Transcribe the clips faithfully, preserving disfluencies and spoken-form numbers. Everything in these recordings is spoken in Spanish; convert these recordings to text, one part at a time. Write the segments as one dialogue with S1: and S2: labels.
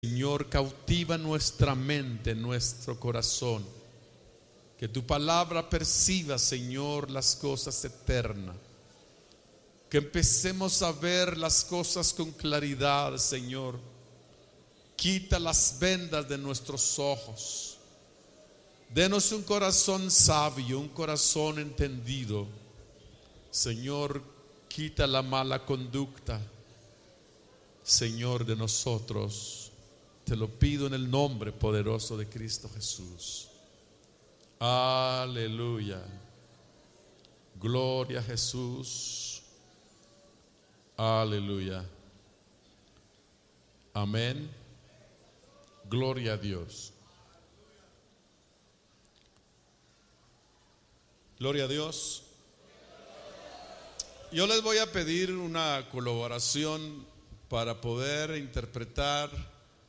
S1: Señor, cautiva nuestra mente, nuestro corazón. Que tu palabra perciba, Señor, las cosas eternas. Que empecemos a ver las cosas con claridad, Señor. Quita las vendas de nuestros ojos. Denos un corazón sabio, un corazón entendido. Señor, quita la mala conducta, Señor, de nosotros. Te lo pido en el nombre poderoso de Cristo Jesús. Aleluya. Gloria a Jesús. Aleluya. Amén. Gloria a Dios. Gloria a Dios. Yo les voy a pedir una colaboración para poder interpretar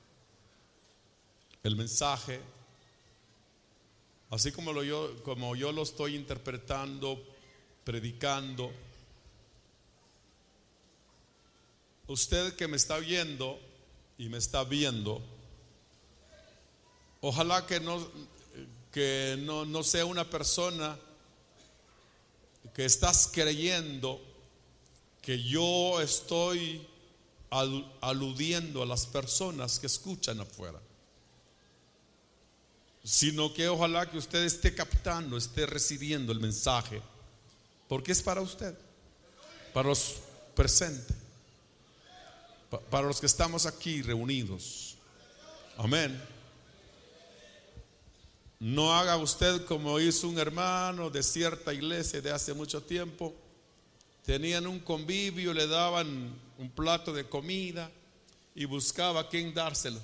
S1: el mensaje, así como, lo yo, como yo lo estoy interpretando, predicando. Usted que me está viendo y me está viendo, ojalá que no, que no, no sea una persona que estás creyendo que yo estoy aludiendo a las personas que escuchan afuera, sino que ojalá que usted esté captando, esté recibiendo el mensaje, porque es para usted, para los presentes, para los que estamos aquí reunidos. Amén. No haga usted como hizo un hermano de cierta iglesia de hace mucho tiempo. Tenían un convivio, le daban un plato de comida y buscaba a quién dárselo,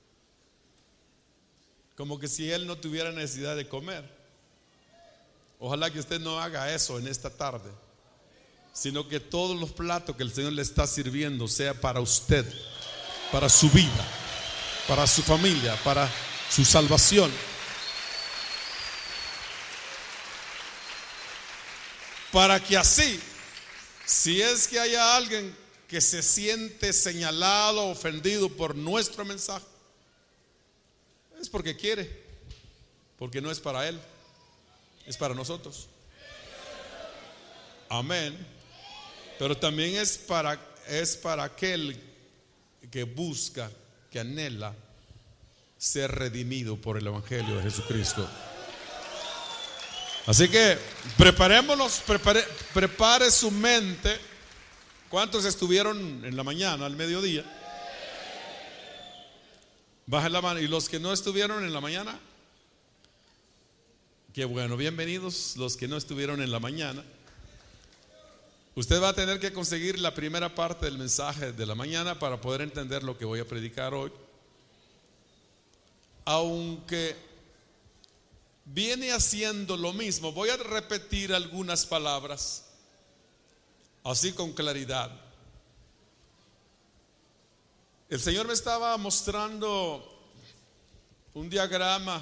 S1: como que si él no tuviera necesidad de comer. Ojalá que usted no haga eso en esta tarde, sino que todos los platos que el Señor le está sirviendo sea para usted, para su vida, para su familia, para su salvación. Para que así, si es que haya alguien que se siente señalado, ofendido por nuestro mensaje, es porque quiere, porque no es para él, es para nosotros. Amén. Pero también es para, es para aquel que busca, que anhela ser redimido por el Evangelio de Jesucristo. Así que preparémonos, prepare, prepare su mente. ¿Cuántos estuvieron en la mañana, al mediodía? Bajen la mano. ¿Y los que no estuvieron en la mañana? Qué bueno, bienvenidos los que no estuvieron en la mañana. Usted va a tener que conseguir la primera parte del mensaje de la mañana para poder entender lo que voy a predicar hoy. Aunque viene haciendo lo mismo, voy a repetir algunas palabras, así con claridad. El Señor me estaba mostrando un diagrama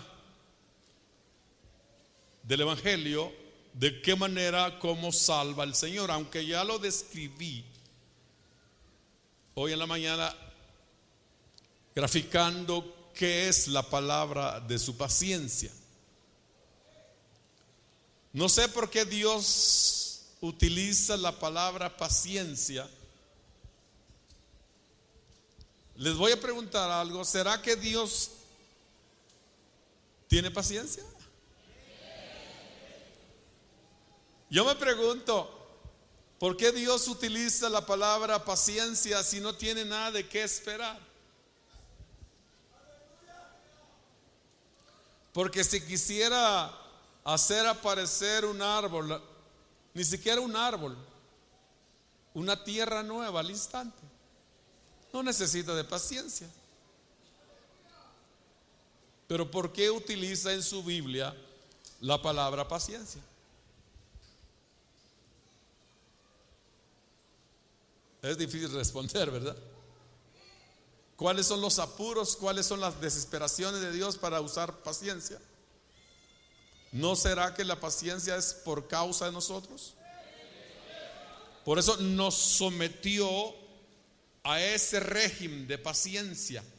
S1: del Evangelio, de qué manera, cómo salva el Señor, aunque ya lo describí hoy en la mañana, graficando qué es la palabra de su paciencia. No sé por qué Dios utiliza la palabra paciencia. Les voy a preguntar algo. ¿Será que Dios tiene paciencia? Yo me pregunto, ¿por qué Dios utiliza la palabra paciencia si no tiene nada de qué esperar? Porque si quisiera hacer aparecer un árbol, ni siquiera un árbol, una tierra nueva al instante, no necesita de paciencia. Pero ¿por qué utiliza en su Biblia la palabra paciencia? Es difícil responder, ¿verdad? ¿Cuáles son los apuros? ¿Cuáles son las desesperaciones de Dios para usar paciencia? ¿No será que la paciencia es por causa de nosotros? Por eso nos sometió a ese régimen de paciencia.